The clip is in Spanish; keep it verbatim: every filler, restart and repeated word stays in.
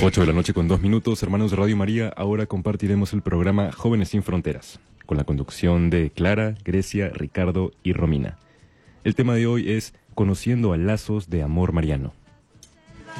Ocho de la noche con dos minutos, hermanos de Radio María. Ahora compartiremos el programa Jóvenes sin Fronteras, con la conducción de Clara, Grecia, Ricardo y Romina. El tema de hoy es Conociendo a lazos de amor mariano.